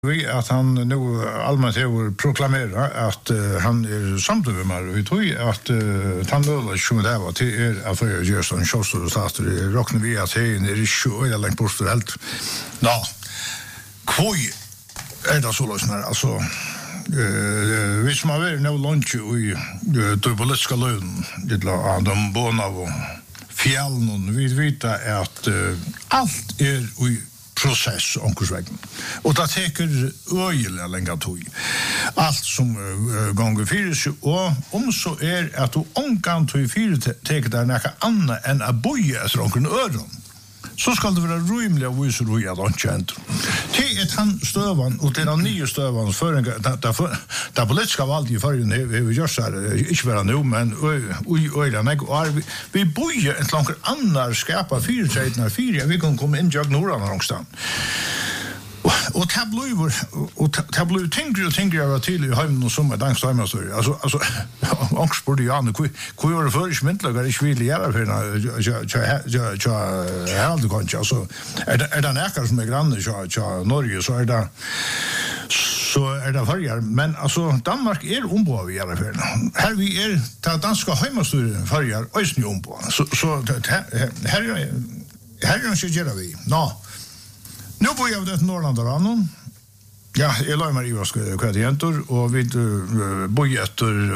Vi att han nu allmänt har proklamerat att han är samtidigt vi tror att han då som det var till att göra sån shows och starta rockar vi att det är show eller längt bort helt. Ja. Kvoi är det så lösnar alltså vi som har varit nu lunch i det politiska lön det la de bona och fjällen vi vet att allt är process omkursvägen. Och det teker öjliga länga tog. Allt som gånger fyra sig och om så är att du ångan tog fyra teker där näka annat än att boja efter omkring öron. Så ska det vara rymliga visor och jag har känt. Det är han stövan och det är den nya stövan för det politiska valget i förrän vi gör så här, inte bara nu, men vi bojar ett långt annars skapa fyra vi kan komma in jag några någonstans. Och tabloid tänker jag till i hemmen och som dansk hemmastor. Alltså Oxford ja nu hur det för smäntlagar i vill göra för jag kanske alltså är det näkar som är granne så Norge så är det förjar men alltså Danmark är ombå vi göra för här vi är ta danska hemmastor förjar ösny ombå så här är det vi nu bor jag det Norrland och Rannon. Ja, jag lär mig i kvadienter och vi bor efter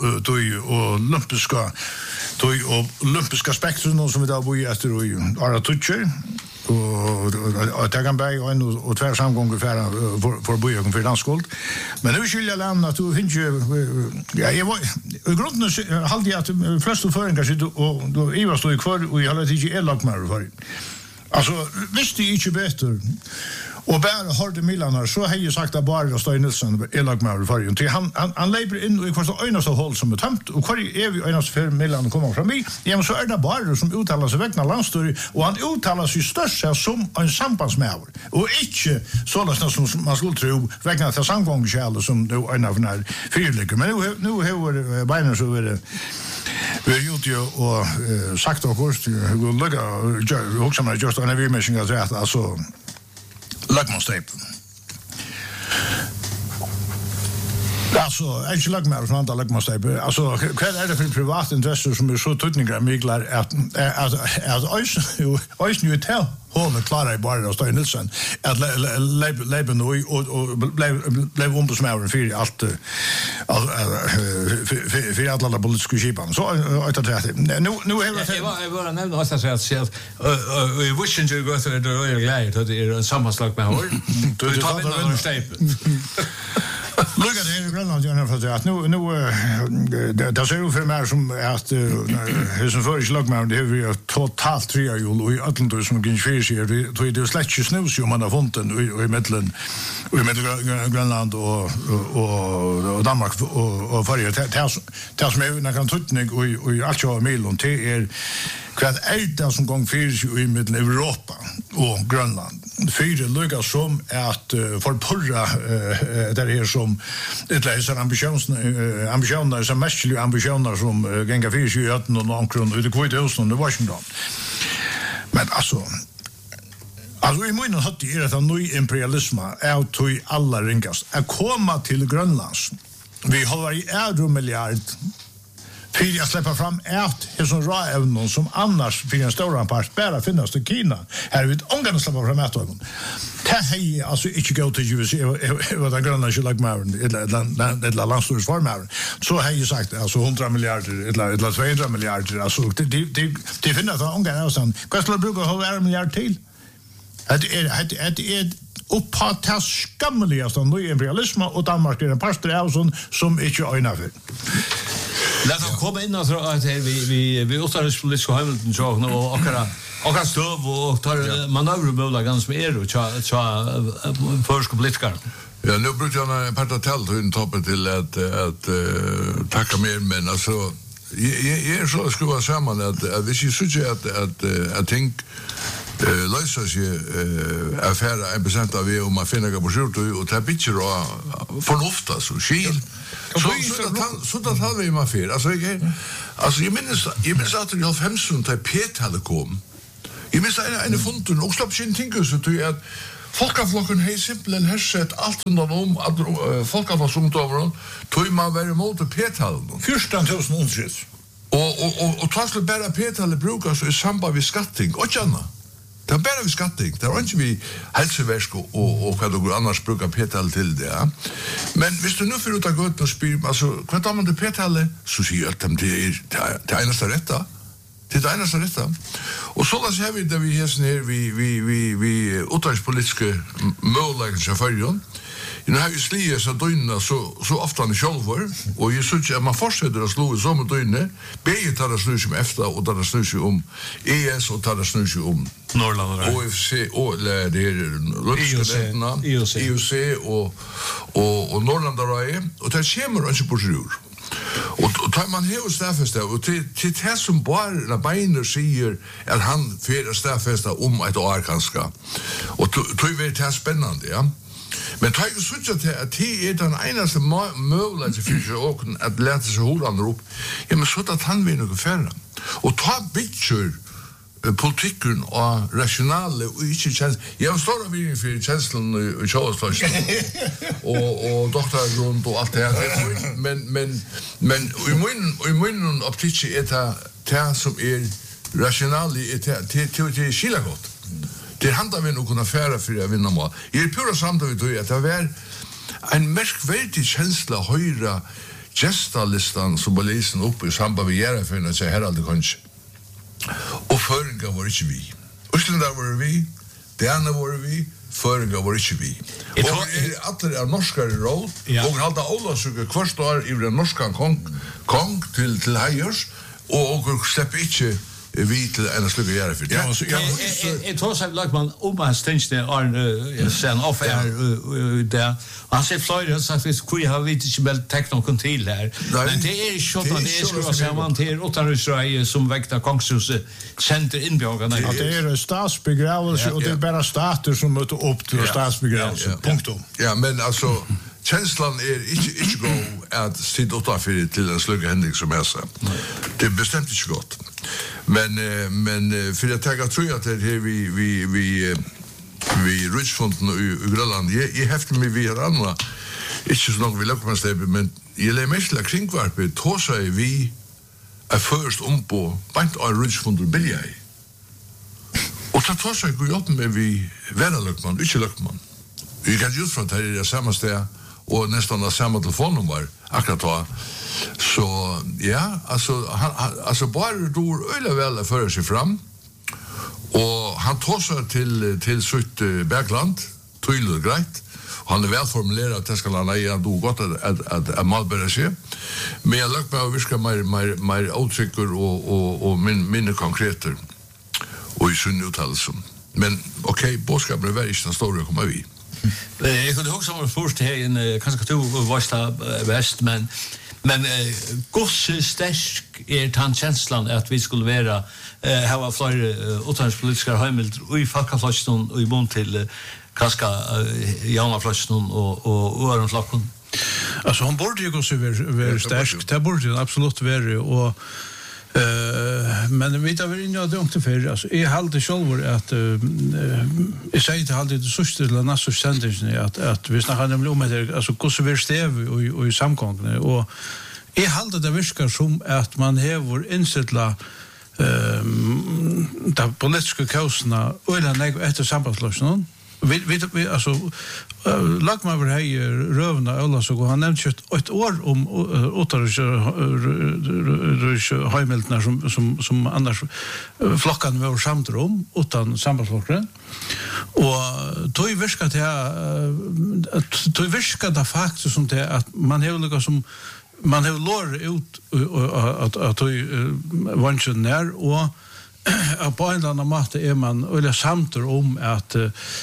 olympiska spektrum som vi där bor efter och Ara Tutcher och Taganberg och tvär samgångar för bojen för landskuld. Men nu skulle jag lämna att du finns ju jag var i grunden hade jag att flesta föreningar sitter och då Ivar stod kvar och jag hade inte lag med för. Alltså, visste jag inte bättre. Och bara hörde Milanar så har jag sagt att bara Stein Nilsson är lag med för till han lever in och kvar så enaste håll som är tömt och kvar är vi enaste för Milan kommer fram i. Ja, men så är det bara som uttalar sig vägna landstyr och han uttalar sig störst som en sambandsmävare och inte sådana som man skulle tro vägna till samgångskärl som då en av den här fyrlyckor. Men nu har Beiner så är det vi gjort ju och sagt också hur lägga också med just en aviation att rätt alltså lagmanstejpen. Alltså, inte lagmar från andra lagmanstejpen. Alltså, vad är det för privatintressen som är så tydliga myglar att öjsen ju till hållet klarar i bara Stein Nilsson att leben och blev ombudsmävaren för allt för alla politiska skipan. Så nu har jag bara nämna att säga att i wishing you go to the royal glide att det är en sammanslag med hår. Du tar in någon stejpen. Look at det Grönland gör för att nu det ser ut för mig som att som förslag med det är totalt triangel och i Atlanten som kan ske så det är släckt snus ju man har funnit i mitten Grönland och Danmark och förra det som är kan tutning och i alltså Milon till är vad är det som gång för i mitten Europa och Grönland fyra lugga som att förpurra där är som det läser ambitioner som mestliga ambitioner som gänga för i ötten och ankron ut i Kvithusen och Washington. Men alltså i munnen hade det att ny imperialism är till alla ringast att komma till Grönlands. Vi har i €1 för jag släpper fram som råävnen som annars för en stor part bara finnas i Kina. Här vet ångarna släpper fram ätögon. Det här alltså inte gå till USA vad den gröna lagmären eller landstyrelseformaren. Så har jag sagt alltså 100 miljarder eller 200 miljarder. Alltså det finns att ångarna är sån. Vad skulle bruka ha 1 miljard till? Det är upphatt skamligaste ny imperialism och Danmark är en pastor av som inte öjnar för. Låt oss komma in och att vi utrikespolitiska hemligheten så och akkurat stöv och tar manöverbolagen som är och så förskappolitiker. Ja, nu brukar jag partatell till toppen till att tacka mer men alltså jag så skulle vara samman att vi skulle säga att tänk lösa sig affärer 1% av EU man finner på skjort och ta bitcher och förnufta så skil så det har vi med för alltså jag minns att det 50 till P-telekom jag minns en fonten och slapp sin tinkus så att Folkaflokken har simpelthen hersett alt undan Folkafloksungdommen, tog man være imot P-tallen. 14.000 underskrift. Og ta skulle bare P-tallet brukas i samband med skatting, og ikke annet. Det er bare vi skatting, det er ikke vi helseversk og hva du annars bruker P-tallet til det. Ja. Men hvis du nu får ut av gøtten og spyr, altså, hva tar man til P-tallet, så sier alt dem det eneste retta. Det er det eneste retta. Og så har vi det vi hesten her, vi utdagspolitiske målleggen som førjen. Nu har vi sliet seg døgnene så ofte han sjølver, og jeg synes at man fortsetter å slå i samme døgnene, begge tar det snus om EFTA, og tar det snus om ES, og tar det snus om Norrland og OFC, og det her IOC og Norrland og og det kommer ikke på srur. Og tar man hever stafesta, og til det som bare Beiner sier at han fyrir stafesta om et år kanskje, og tog vi det spennende, ja. Men tar jeg synes at det den eneste mulighet for at lete seg hodene opp, ja, men så at han vil noe færre. Og ta bitcher politikken og rasjonale og ikke kjenslen. Jeg har stor avvirring for kjenslen i Kjølesløsene og doktorgrund og alt det her. Men i munnen optikk det som rasjonale til skilagot. Det handlar vi nog kunna färra för att vinna mål. Jag är pura samtidigt att det var en märkvärdig känsla höra gästalistan som var lesen upp i samband med Järafön att säga Herald kanske. Och föringar var inte vi. Östländar var vi, Därna var vi, föringar var inte vi. Och alla är norska i råd och halda Olavsuga kvart år i den norska kong till Hejers och släpper inte vi til en slukke gjøre for det. Jeg tror seg lagt man om hans tingene er sen off-air der. Han sier flere har sagt at vi har vidt ikke vel tekst noen til her. Men det er ikke sånn at det er skruet sammen til Ottarhusrøy som vekter Kongshuset sender innbjørgene. At det er statsbegravelse, og det er bare stater som møter opp til statsbegravelse. Punktum. Ja, men altså, känslan ikke god at sitte utanför til en slukke hending som jeg sa. Det er bestemt ikke godt. Men för jag tänker tror jag att det här vi Richfonden i Grönland jag häfter mig vi är andra inte så långt vi lockar men jag lägger mig till kringvarpet tåsa vi är först på bant av Richfonden bilja och ta tåsa går upp med vi vänner lockman inte lockman vi kan just från det samma ställe och nästan det samma telefonnummer akkurat då. Så ja, alltså bara då öle väl för sig fram. Och han tar sig till sitt Bergland, tydligt grejt. Han är väl formulerad att det ska landa i då gott att malbära sig. Men jag lagt mig att viska mer outsikker och minne konkreter och i sunn uttalelse. Men okej, bådskapen är väl inte den stora kommer vi. Jag kunde också ha först här en kanske två värsta väst men gosse stärk tan känslan att vi skulle vara ha fler utlandspolitiska hemmild i Falkaflossen och i bond till kanske Janaflossen och Öronflocken. Alltså hon borde ju gå så vara stärk. Det borde ju absolut vara och men vi tar väl in och dunkte för alltså är halt själv att jag säger till halt det sista eller nästa sändningen att vi snackar nämligen om det alltså hur så vi stäv och i samgången och är halt det viskar som att man har insättla där politiska kaosna eller nej efter sambandslösningen vi alltså lagma över här rövna alla så han nämnt ett år om Ottarhus hemiltnar som annars flockan var samt om utan sambandsflocken och då viskar det faktiskt som det att man har något som man har lår ut att vanchen när och på en eller annan måte är man eller samt om att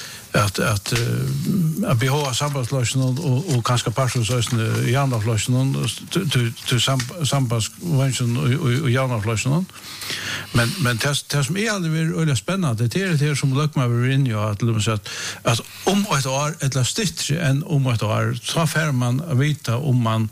behålla sambandslösningen och kanske passionslösningen i andra lösningen till sambandsvänsen och järnavlösningen. Men det som är aldrig väldigt spännande det är det som lökmar över in ju att om ett år eller stittre än om ett år så får man veta om man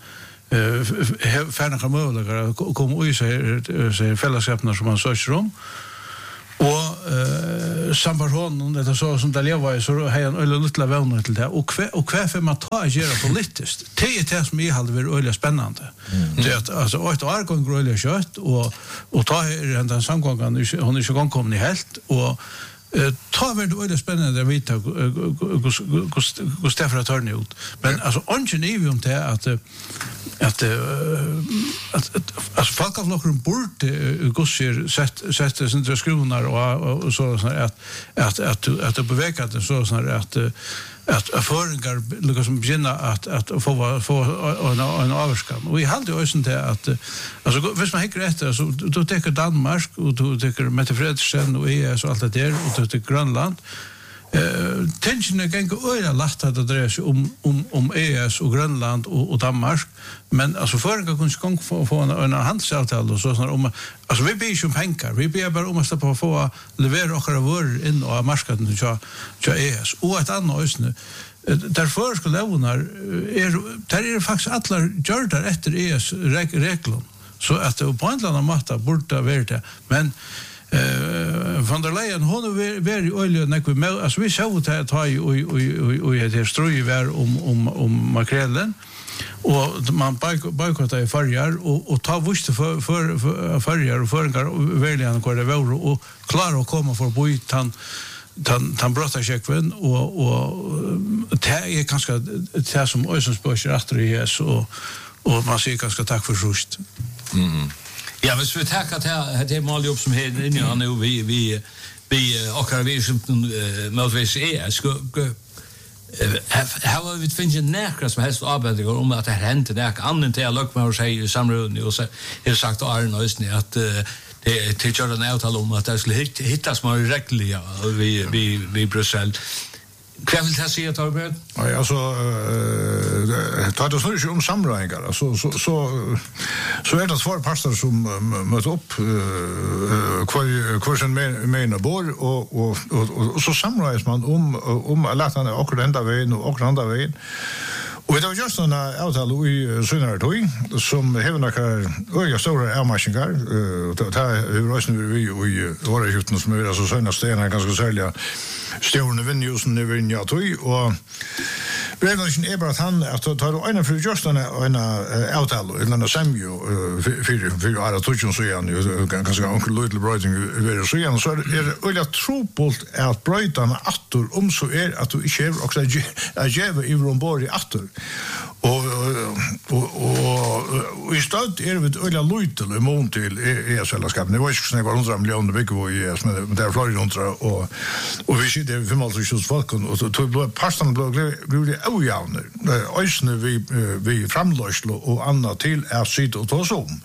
färdiga möjligheter kommer i sig fällskapna som man söker om. Och sambarhonen, det så som det lever i, så har jeg en øyelig lyttelig vevner til det. Og hva får man ta og gjøre politisk? Det det som jeg hadde vært øyelig spennende. Det altså, et år går øyelig kjøtt, og ta den samgången, hun ikke gangkommen i helt, og ta det øyelig spennende å vite hvordan det for å tørne ut. Men altså, ønsken er jo om det at alltså folkavlokkeren borde gosser sette sin skrunar och så att det bevegar det så att erfaringar liksom begynna att få en avskan. Och vi hade ju sånt att alltså hvis man hickar efter så då tar Danmark och då tar Mette Frederiksen och ES och allt det där och då tar Grönland. Tensionen kan gå öra lätt att det sig om ES och Grönland och Danmark, men alltså förra kunde få en handelsavtal och så om alltså vi ber ju pengar, vi ber bara om att på få leverera och varor in och marknaden till ES och ett annat ösne. Därför skulle lånar där faktiskt alla gjorda efter ES regler så att det på en annan matta borde vara det, men van der Leyen hon very oil nekve med as vi såg det ta och det ströj var om makrellen och man bojkottar i förjar och ta vuxte för förjar och förgar verkligen kvar det var och klara att komma för bojtan han brottar checkven och det är ganska det som Ösensbörs efter det så och man säger ganska tack för just. Ja, hvis vi tackar till det mål upp som här inne nu vi och vi som möjligtvis har vi finns näkra som helst arbete om att det händer det annan till Lökman säger i samråd och så är sagt Arne Östny att det till Jordan avtal om att det skulle hittas mer regler vi Bryssel. Vad vill jag säga Torbjörn? Ja, alltså tar det snurrar ju om samrådingar. Alltså så är det två pastor som möter upp kvar sen med bor och så samråds man om att låta han och ända vägen och andra vägen. Och det var just en avtal i Sunnartøy som har några stora avmarsningar. Det är rösten vi i våra hjuten som är så söna stenar ganska sälja stjärnor vinjusen i Vinjatøy och Regeln är bara att han att ta en för just en avtal eller en semjo för alla touchen så igen ganska onkel Little Brighting över så igen så är det tropult att brötarna åter om så är att du inte har också att ge i ombord i åter och i stöd är det öliga Little imon till ES-sällskapet. Det var ju snägt 100 miljoner bygg var i ES men där flög runt och vi ser det 50 folk och tog pastorn blev ojavner. Ösne vi framlöslo och annat till är sitt och ta som.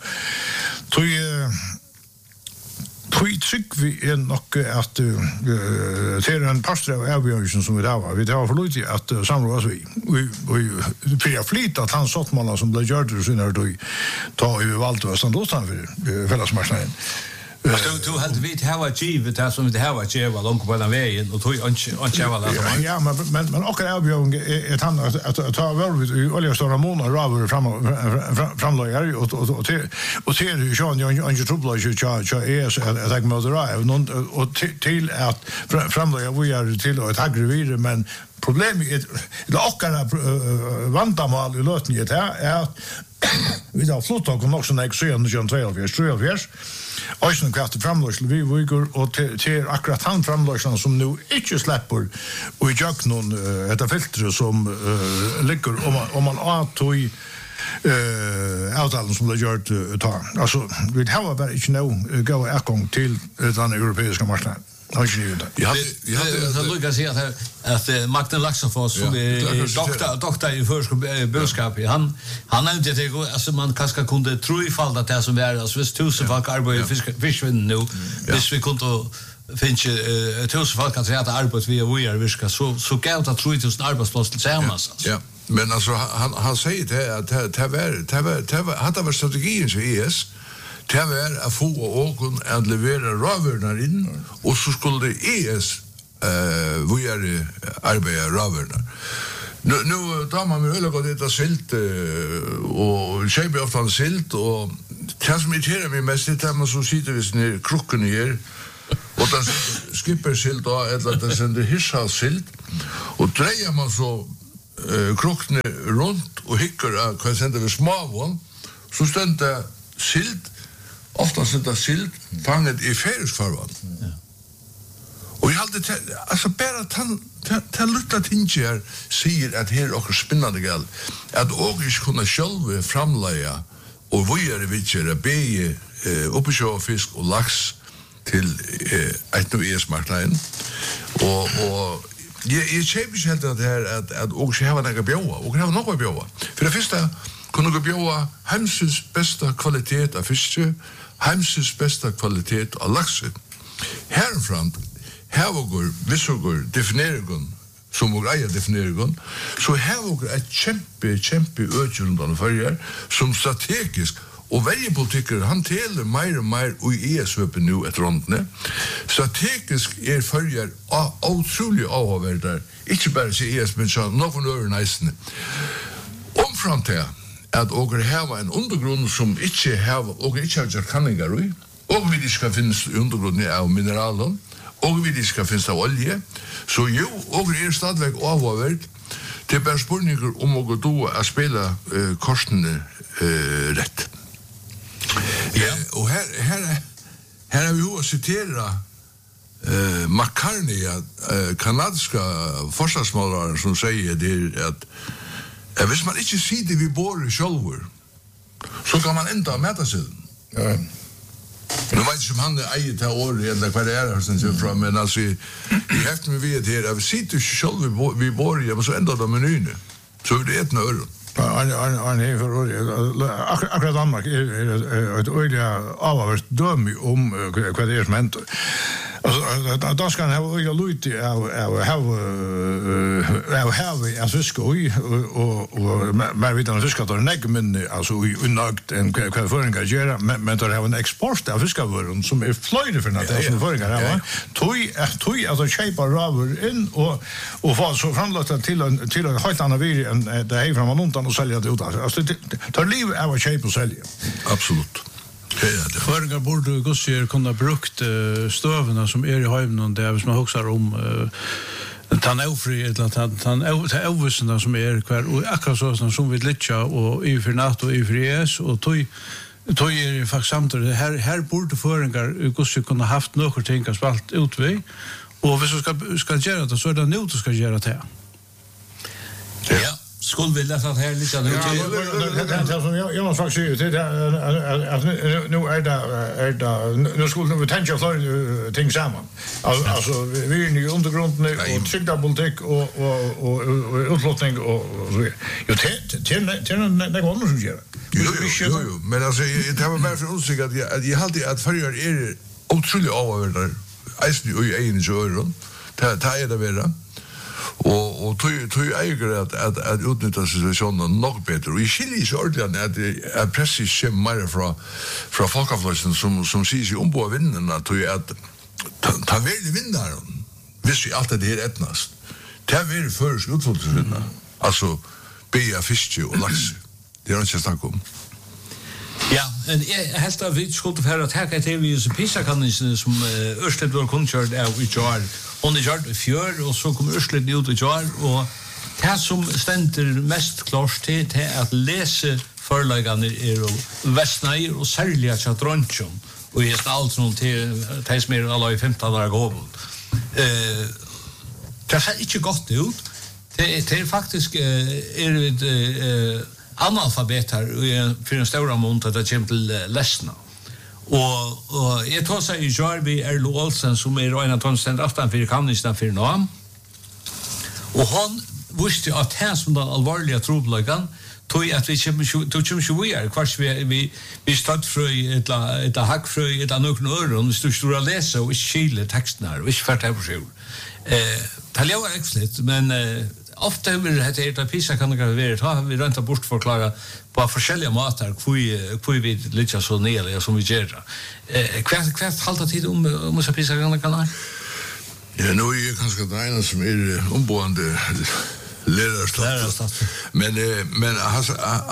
Tui tyck vi är nog att det är en pastor av avgörelsen som vi har. Vi har förlåtit att samrådas vi för flit att han sottmanna som blev gjort det sen när du ta över valt och sånt då för fällasmarknaden. Du hade vi har achieved det som det har achieved långt på den vägen och tog inte var det. Ja, men och avbjörning är han att ta väl i olja stora månader raver framlägger och till Jean Trouble är så att jag måste och till att framlägga vi är till att aggra vidare men problemet är det och vandamal i lösningen är att vi har flottat och också när jag 2012 Ösnen kraftigt framlösning vi går och till akkurat han framlösningen som nu inte släpper och jag någon ett filter som ligger om man tog avtalen som blir gjort ta. Alltså vi har bara inte nu gå igång till den europeiska marknaden. Jag hade Lucas säga att Martin Laxenfors som är doktor i förskapet han nämnde det alltså man kanske kunde tro ifall att det som är alltså visst tusen folk arbetar fiskvinn nu visst vi kunde finns tusen folk kan säga att arbetet vi är viska så gott att tro i tusen arbetsplats tillsammans ja men alltså han säger det att det var hade varit strategin så ES det var att få åken att leverera råvarorna in och så skulle ES vi är arbeta råvarorna. Nu tar man med öl och det silt och köper ofta silt och det som irriterar mig mest är att man så sitter vid sin krocken här Och där skippersild då eller det sände hirsalsild och drejer man så krokne runt och hickar kan sända vi småvån så stände sild ofta sända sild fanget i färgsfarvan. Ja. Och jag hade alltså bara ta lutta tingar säger att här och spännande gal att och inte kunna själva framlägga och våra vitcher be uppsjö fisk och lax till ett nu ES-marknaden och jag köper helt att här att och ska ha några bjöa och ha några bjöa för det första kunde gå bjöa hemsens bästa kvalitet av fisk hemsens bästa kvalitet av lax härifrån här var vissugur definieringen som och grejer definieringen så här var ett kämpe ökjundan förger som strategisk och varje politiker han teler mer och mer och ES-öppen nu ett rondne strategisk förger otroligt avhållande inte bara till ES men så någon övernice omfram till att åker här var en undergrund som inte har och inte har kanningar i och vi ska finnas undergrunden av mineralen och vi ska finnas av olje så jo och stadväg avhållande det är spurningar om att gå att spela korsene rätt. Ja, och här har vi ju att citera McCartney, kanadiska forsvarsmålaren som säger det att hvis man inte sitter vid bordet själver så kan man inte mäta sig. Ja. Nu vet inte om han äger till år eller vad det är sen från men alltså i häften med vid här vi sitter själva vid bordet men så ändrar de menyn. Så det är ett öron. Han är för akkurat Danmark är ett öliga avvart dömi om vad det är som händer. Alltså danskarna har ju lite av en fisk och men vi den fiskar då nägg men alltså unagt en kvalifieringar göra men då har en export av fiskar som är flöjde för att det som föringar här tog alltså köpa raver in och få så framlagt till en helt annan vir än det är från någonstans och sälja det ut alltså det tar liv av att köpa och sälja absolut. Föringar borde gossier kunna brukt stövarna som är i hemmen där som man huxar om tanofri eller tanövsna som är kvar och akkurat så som vi litcha och i för NATO i för ES och tog är faktiskt samtidigt här borde föringar gossier kunna haft några ting att spalt utväg och vi ska göra det så är det nu ska göra det. Ja. Skulle vi läsa det här lite nu? Jag måste faktiskt säga att nu är det nu skulle vi tänka för ting samman. Alltså vi är i undergrunden och tryckta politik och utlottning och så vidare. Jo, till det går nog som gör. Jo, men alltså det var bara för oss att jag hade att förgör är otroligt avvärda. Alltså ju egen öron. Ta är det vara. Och tog äger att utnyttja situationen nog bättre. Och i Chile så ordentligt att precis kommer från folkaflöjsen som säger sig om på vinnarna tog att ta väl vinnaren. Visst vi alltid det är etnast. Ta väl först utförsvinna. Alltså bea fiske och lax. Det är inte snacka om. Ja, en helt av vi skulle för att ta till vi så PISA-kanningen som Ørsted var kunnkört av i år. Hon är gjort i fjör och så kommer Ørsted ut i år och det som ständer mest klart till att läsa förläggarna är och västnäger och särskilt chatronchon och just allt någon till tills mer alla i 15 år gåvor. Det ser inte gott ut. Det är faktiskt analfabet här för en stor mån att det kommer till läsna. Och jag tar sig i Jarby Erlo Olsen som är en av de ständer aftan för kannistan för namn. Och han visste att han som den allvarliga troblagan tog att vi kommer 20 år kvart vi stod fröj ett hackfröj ett annokna öron vi stora läsa och skilja texterna och inte färta på sig. Det var exakt men ofta över det här PISA kan det vara vi ränta bort förklara på olika matar hur vi lite så ner som vi gör. Kvart halta tid om så PISA kan. Ja, nu är jag ganska den som är omboende lärarstatus. Men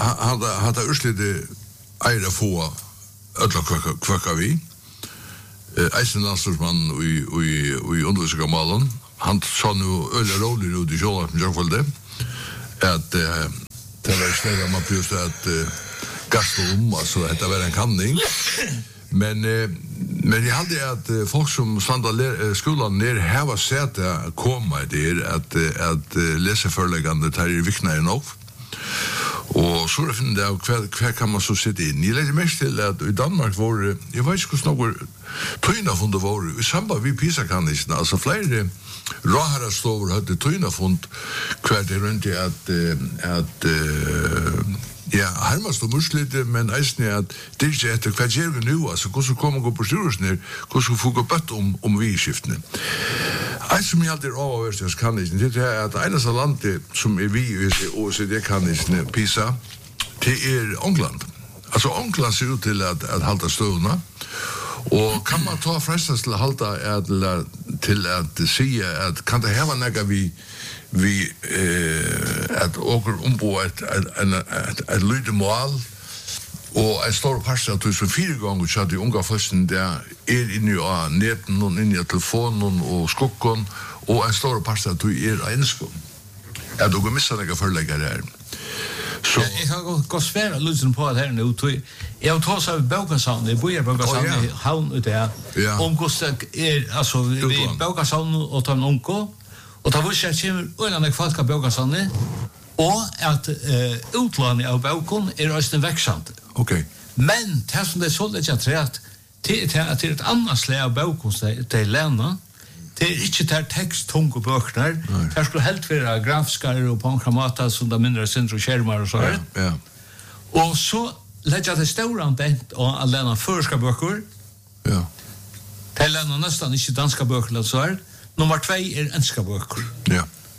hade Ørsted eira få ödla kvacka vi. Eisenlandstordsmann i undervisningsgamalen. Han sa nu öle rolig ut i sjåla som jag följde. Att det var snälla man just att gasta alltså det var en kanning. Men jag hade att folk som standa skolan ner här var sett att komma det att läsa föreläggande där i vikna nog. Och så det finner jag kvar kan man så sitta in. Jag lägger mest till att i Danmark var jag vet inte hur några tøyna fund var i samband vi PISA-kandidaten alltså flera råhara stover hade tøyna fund kvar det runt att ja, harmast och muslite, men eisen att det är inte vad gör vi nu, alltså hur så kommer gå på styrelsen, hur så får gå bort om vi skiftene. Eisen som jag alltid avverkas kandidaten, det är att enas av landet som är vi i OECD-kandidaten PISA, det är England. Alltså England ser ut till att halta stövna, och kan man ta frestas till att halta till att säga att kan det här vara något vi att åker på ett lydemål och en stor parst att du så 4 gånger så att de unga försten där är inne i näten och inne i telefonen och skockon och en stor parst att du är enskon. Att du går missa några förläggare där. Så jag har gått svära lyssna på det här nu. Jag tar så Baukasan, det börjar Baukasan i havn ut där. Om Gustav är alltså vi Baukasan och tar en onko. Och det var så att jag öarna folk av Baukasan och att utlåning av Baukon är östen växande. Okej. Men det som det så lätt jag tror att till ett annat slag av Baukon det lämna. Det är inte där text tunga böcker. Det skulle helt vara grafiska och pankramata som de mindre centrum skärmar och så här. Ja. Och så lägger det stora bent och alla förska böcker. Ja. Det lämnar nästan inte danska böcker så här. Nummer 2 är enska böcker. Ja.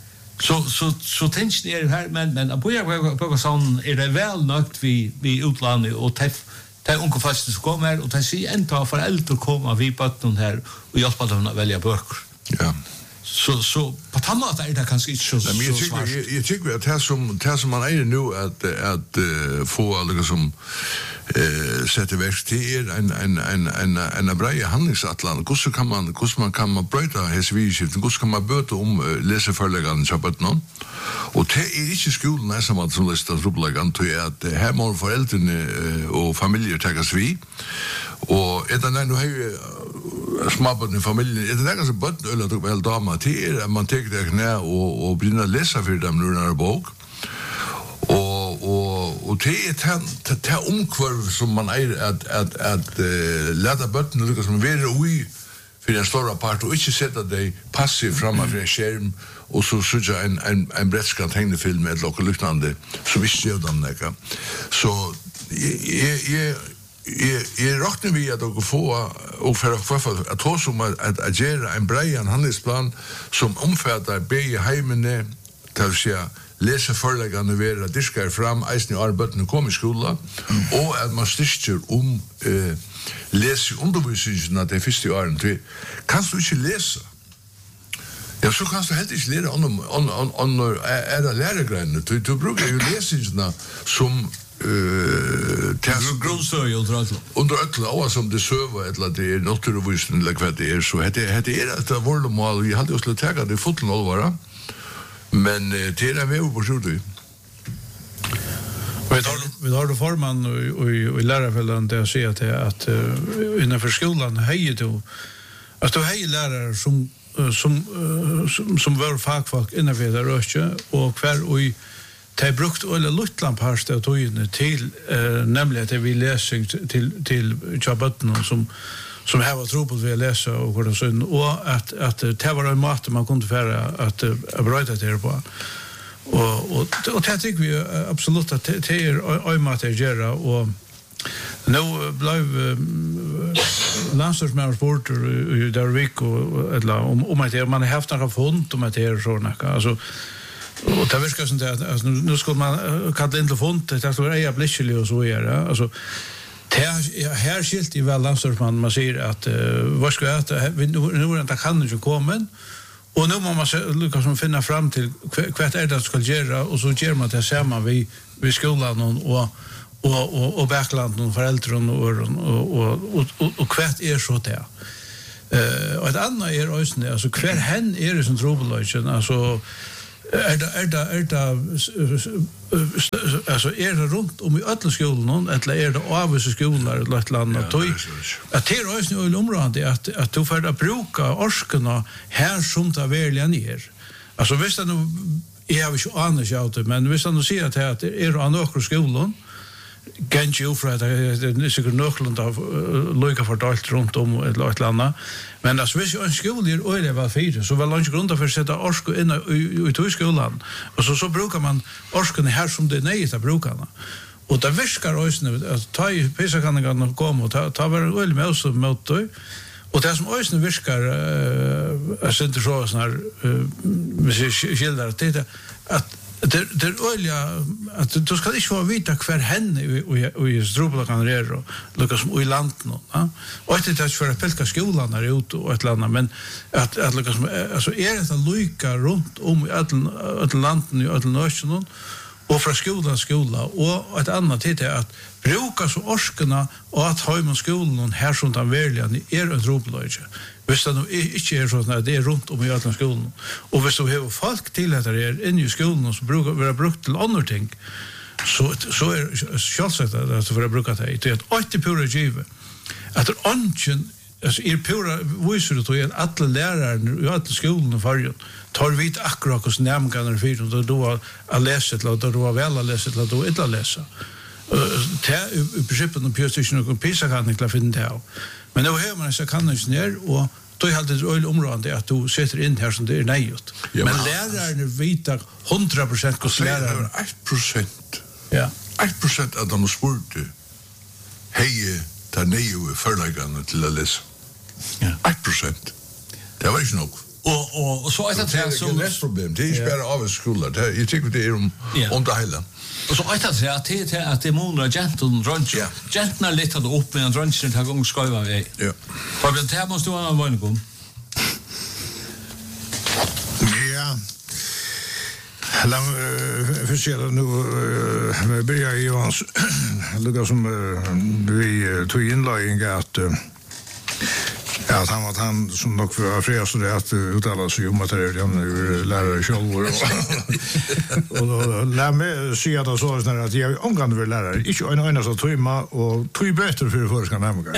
Så tänker ni här men att börja sån är det väl nökt vi utlandet och det unga fast som kommer och det ser inte föräldrar komma vi på den här och hjälpa dem att välja böcker. Ja. Så på tammat är det kanske inte så svårt. Jag tycker att det som man är nu att få alla som sätter verk till en bra handlingsatlan. Hur kan man bryta hesviskiften? Hur kan man böta om läseförläggande så på någon? Och det är inte skolan som listar uppläggande till att här må föräldrarna och familjer tagas vi. Och är det nu har ju småbarn i familjen, är det där så barn eller väl damer till att man tar det knä och börjar läsa för dem nu när bok. Och det är omkvarv som man är att lära barnen lyckas som vara ui för en stora part och inte sätta dig passivt framför en skärm och så söka en brätskant tegnefilm eller något liknande så visst gör de det. Så jag räknar vi att få och för att ta som att göra en bred handlingsplan som omfattar bägge hemmene till sig läsa förläggande vara diskar fram eisen i arbeten kommer i skolan och att man styrker om läsa undervisningen att det första åren till kan du inte läsa. Ja, så kan du helt inte lära om är det lärargrejen. Du brukar ju läsningarna som grundstöd under alla som det söver eller det är naturvisning eller vad det är så det är det vårdmål vi hade skulle ta det foten allvara men det är vi på så det vi har det forman och lärarfällan där ser att innanför skolan höjer du att du höjer lärare som var fagfolk innanför det röstje och kvar och det är brukt eller luttland parst att in till nämligen att vi läser till jobbaten som här var tro på att vi läser och vad det så och att det var en mat man kunde föra att bryta det på och det tycker vi absolut att det är mat att göra och nu blev landslagsmästarsporter i Darvik och eller om att man har haft några fond om att det är så något alltså och det verkar som att alltså, nu ska man kalla in telefon det står är blicklig och så är det alltså här skilt i väl landslagsman man säger att vad ska jag äta nu inte kan inte komma och nu måste man lyckas som finna fram till vad är det ska göra och så gör man det samma vi skolan och backland och föräldrar och kvart är så där Och ett annat ösne alltså kvar hen är det som trobelöjsen alltså alltså är det runt om i alla skolorna eller är det avvisa skolor eller ett land att att det är ösne i området att du får att bruka orskarna här som det väl ner. Alltså visst att nu jag har ju annars auto men visst att du ser att det är andra skolor Genji ufra det är säkert nöklund av lika fördelt runt om ett landa men alltså hvis en skola är öle var fyra så väl långt grund för att sätta orsk in i skolan och så brukar man orsken här som det nej att brukarna och det viskar ösnen att ta i pesa kan gå komma och ta var öl med så mot och det som ösnen viskar är inte så sån här skildrar det att det olja att du ska inte få vita kvar henne och i strobla kan det och lucka som i landet ja och det är för att pelka skolan där ute och ett land men att lucka som alltså är det att lucka runt om i ett land i ett nation och från skola och ett annat det är att bruka så orskarna och att ha med skolan här som den verkligen är en trobelöjse. Hvis det nu ikke er sånn at det er rundt om i alle skolen, og hvis du har folk til at det er inne i skolen som blir brukt til andre ting, så er selvsagt at det får brukt det. Det er alltid pura givet. At det er ønsken, altså pura viser det til at alle lærerne i alle skolen og fargen tar vidt akkurat hvordan nærmengene er fyrt, og du har lest et eller du har vel lest et eller du har ikke lest. Det er i prinsippet noen pjøstisjon og pisa kan ikke finne det av. Men nu har man så kan inte ner och då är det öl område att du sätter in här som det är nejut. Men lärarna vet 100% hur lärare 1%. Ja. 1% av de spurte hej ta neju förläggarna till att läsa. Ja. 1%. Det var inte nog. Och så är det så det problem. Det är inte bara av skolan. Jag tycker det är om det hela. Och så att det månar gentle runch. Gentna lite då upp med en runch den här gången sköva vi. Ja. För det här måste vara en vanlig. Ja. För se nu börjar Johans lukar som vi tog inlägg att ja, han som nog var fria så det att uttala sig om att det är lärare själv och lär mig se att så är att jag omgående vill lärare inte en så timme och tog bättre för förskan nämligen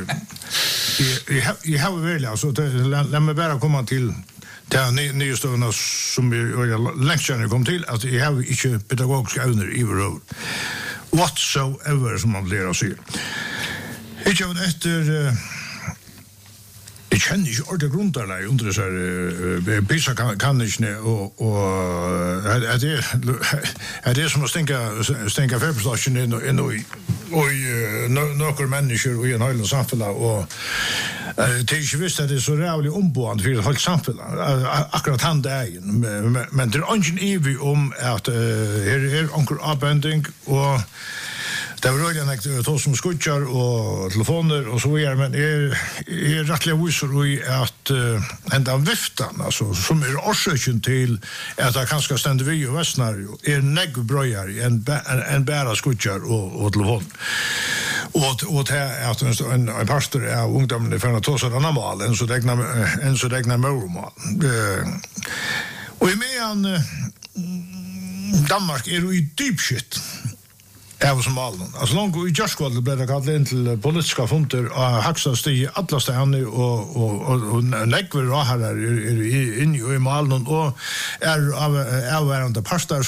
jag har väl alltså lär mig bara komma till det nya stövna som jag längst kom till att jag har inte pedagogiska evner i vår whatsoever som man blir att se. Jag har efter jag känner inte ordet grundarna under så här pisa kan inte och är det som att stänka färdstationen in och några människor i en hel samhälle och det är inte visst att det är så rävligt omboende för ett helt samhälle akkurat han dagen men det är ingen evig om att här är onkel avbänding och det var röjligt att som skuttar och telefoner och så vidare, men är rättliga visor i att ända viftan, alltså, som är orsöken till att det kanske ständer vi och västnar är neggbröjar en bära skuttar och telefon. Och det är att en pastor av ungdomen för att ta sig annan val än så degna mormal. Och i medan Danmark är i deep shit. Ja, som valen. Alltså långt i Jörskvall blev det kallat in till politiska fonder och högsta steg alla steg och näckver och här är inne i malen och är avvärande pastor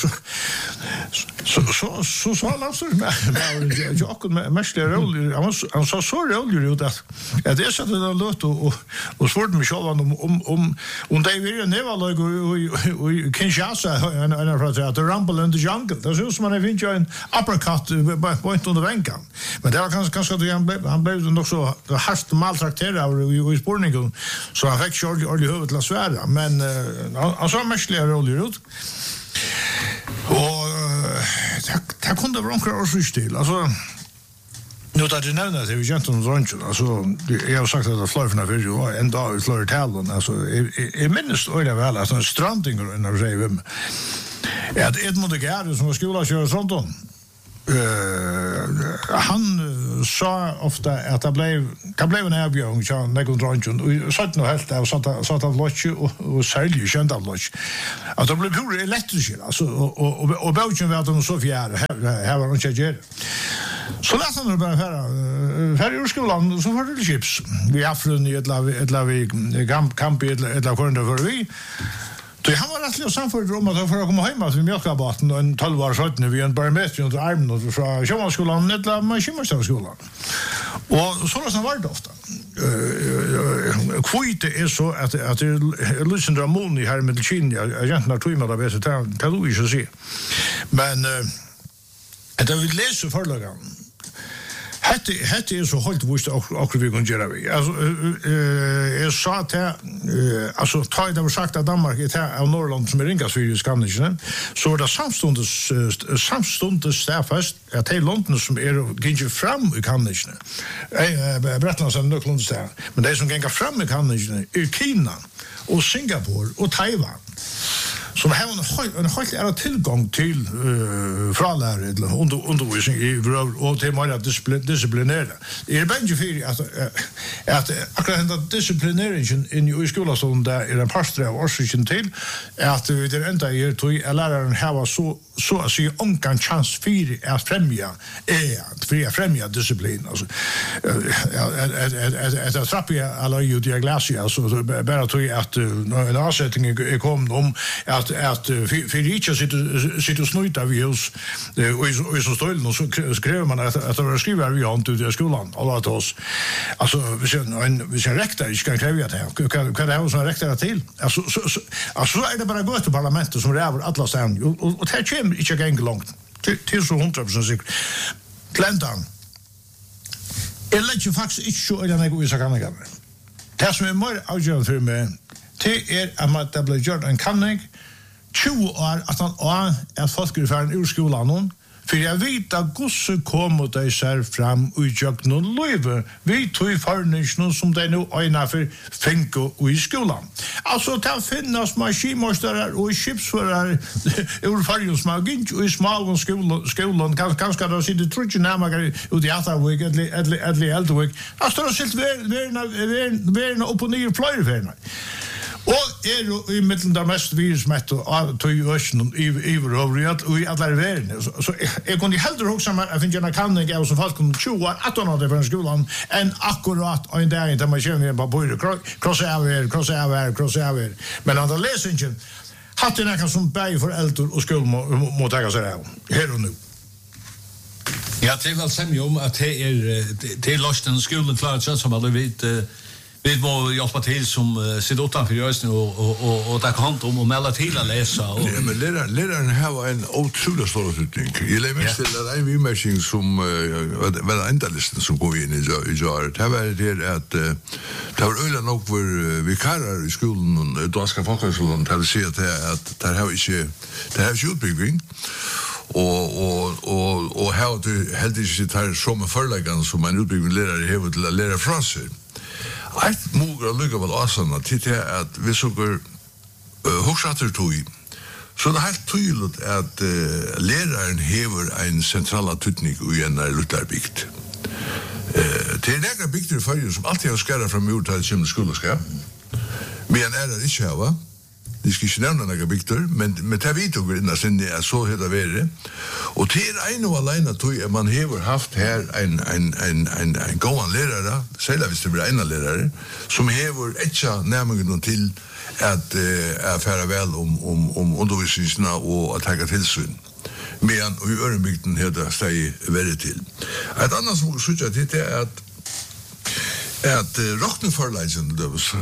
så alltså med jag med mest roll han så roll ut att det är så att det låt och svårt med själva om det är nevalag och Kinshasa en från att rumble in the jungle. Det är så man finns ju en uppercut point under vänkan. Men det var kanske att han blev nog så harst maltrakterad i spårningen så han fick kört ordentligt huvud till att svära. Men han sa mestliga roller ut. Och det kunde vara några års till. Alltså nu att det nämner det vi gentom runchen alltså jag har sagt att det flyr från video en dag flyr Italien alltså är minst öde väl alltså en stranding och en revim. Ja, det Edmund Gärde som var skola köra sånt då. han sa ofta att det blev en erbjudning till någon drangen och satt nog helt och satt av lotch och sälj känd av lotch. Att det blev hur elektriskt alltså och bouchen var de så fjärde här var de inte. Så lät han bara här i skolan så var det chips. Vi har från ett lag kamp i ett lag för vi. Så han var rättligt samförd om att för att komma hem att vi mjölkabaten och en 12 år sedan vi en barometer under armen och från Sjömansskolan eller Maskinmästarskolan. Och så var det ofta. Kvite är så att det lyssnar Ramon i här med Kina egentligen tror man det vet det du inte se. Men att vi läser förlagan. Hette är så helt visst och vi kan göra vi. Alltså jag sa att alltså tar det var sagt att Danmark är av Norrland som är ringas för i Skandinavien så är det samstundes stafast att det är London som är går fram i Skandinavien. Bretlands och Nöklunds där. Men det som går fram i Skandinavien är Kina och Singapore och Taiwan. Som har en helt tillgång till fralärare eller undervisning i och till mer disciplinera. Det är bättre för att akkurat den disciplineringen i skolan som där är en pastor av orsaken till att det enda är till läraren har så att säga onkan chans för att främja disciplin alltså att trappa alla ju diaglasia alltså bara till att en avsättning kom om att för inte sitter och snuta vi oss och så stål och så skrev man att det skriver vi har inte i skolan alla till oss alltså vi ska rektor inte kan kräva det kan det ha så rektor till alltså är det bara gå till parlamentet som räver alla stan och det kommer inte gå långt till så 100% säkert plantan eller faktiskt inte så eller något så kan det gå det som är mer avgörande för mig det är att man det blir gjort en kanning 20 år att folk är färdig ur skolan för jag vet att gosse kommer de sig fram och jag någon löver vi tog förnischen som det nu ena för fänko i skolan. Alltså det finnas maskinmästare och skeppsförare ur färjonsmagin och i smal skolan kanske då sitter trutchen närmare ut i Atavik eller Eldvik. Alltså det sitter verna upp och ner flyger och är i mitten där mest virusmätt och tog i östen överhuvud och i alla världen. Så jag kunde hellre också att jag finner en kanning av som folk kunde 20 år att de från skolan än akkurat en dag där man känner på borde krossa över. Men andra läsningen hade det något som bäj för äldre och skuld mot ta sig av. Här och nu. Ja, det är väl sämre om att det är lösten skolan klarat sig som alla vet vi må hjälpa till som sitter utanför Jösning och ta hand om och melda till att läsa. Ja, men läraren har en otroligt stor utveckling. Jag lägger mest till att en vimässing som var ändalisten som går in i jar. Det var det att det var öliga nog för vikarer i skolan och danska folkhögskolan till att se att det här är utbyggning. Och här det helt inte här som förläggaren som en utbyggnadslärare har till att lära från sig. Ett mogra lukka vel asana til at vi sukker hoksater tog så det er helt tydelig at læreren hever en centrala tutning i en luttarbygd. Det er nekra bygder i Føyre som alltid har skæra fra mur til kjemne skoleskap men det ikke hava de skal ikke nevne nekra bygder men det vet jo innan sinne er så heta vere og det er en og alene tog at man hever haft her en gåan lærere selv hvis det blir en lærere som hever etja nærmingen til at affæra vel om undervisningsna og at taka tilsyn men i Ørenbygden heter steg verre til et annet som sutja til det er at rockneforleisen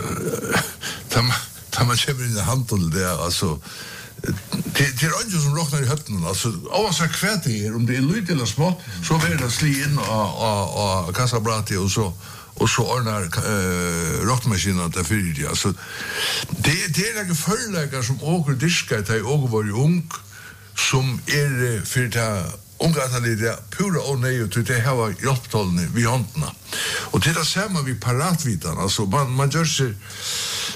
tar man kommer in i handel där alltså till andra som rocknar i hötten alltså oavsett kvärt det är om det är lite eller smått så blir det sli in och kassabrati och så ordnar rockmaskinen där för det alltså det är några förläggare som åker diskar till och var ung som är för det ungataliga pura och nej till det här var hjälptolne vi hanterna och det där ser man vi paratvitan alltså man gör sig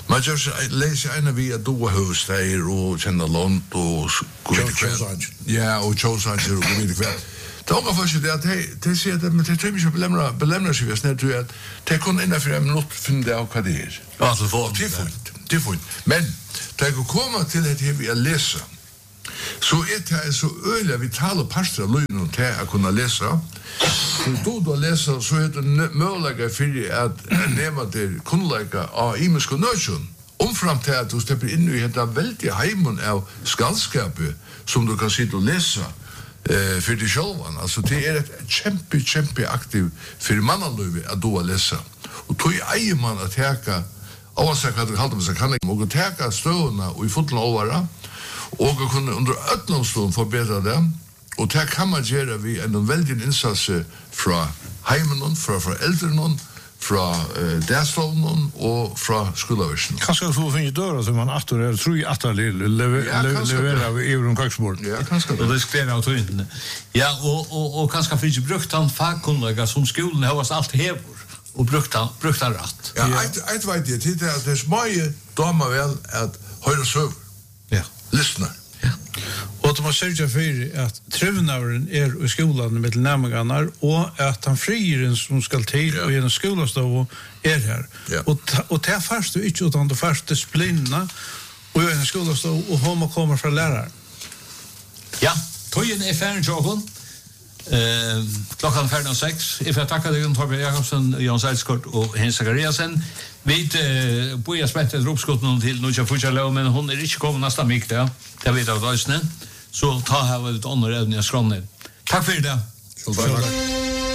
Man just läser en via då hus där och känna lånt och ja, och Charles och vid kväll. Då går först det att det ser det men det tror jag belämnar sig visst när du att det kan ända för en minut finna av vad det är. Alltså för det får. Men det går komma till att vi läsa. Så det så öliga vitala pastor lögnen till att kunna läsa. Så då läser så är det möjliga för att nämna det kunniga av imisk nation. Fram till att du stepper in i det väldiga heimen av skallskapet som du kan sitta och läsa för dig själv. Alltså det är ett kämpe aktiv för mannalöv att då läsa. Och då är man att täcka oavsett vad du kallar det kan jag och täcka stövna och i fotla ovara och kunna under ötnomstånd förbättra det. Och det kan man göra vid en väldig insats från heimen, från föräldrarna, från därstånden och från skolöversen. Kanske så finns dörrar som man attor är tror jag att levererar vi euron kaxbord. Ja, kanske. Och det skrev jag till. Ja, och kanske finns brukt han fackkunniga som skolan har allt hävor och brukt han rätt. Ja, ett vet det till att det är mycket damer väl att höra så. Ja. Lyssna. Ja. Och att man sörjer för att trevnavren är i skolan med närmagarna och att han frieren som ska till och genom skolastov är här. Ja. Och det är först du inte utan det först disciplinerna och genom skolastov och hur man kommer från lärare. Ja, tojen är färdig Johan. Klockan 5:06. If jag tackar dig Torbjörn Jakobsen, Jan Seidskort och Hans Zachariasen. Vi börjar spänta ett ropskott till Nuja Fujalov, men hon är inte kommit nästa mycket där. Det vet jag av Döjsnen. Så ta här ett annat övning jag skrånner. Tack för det.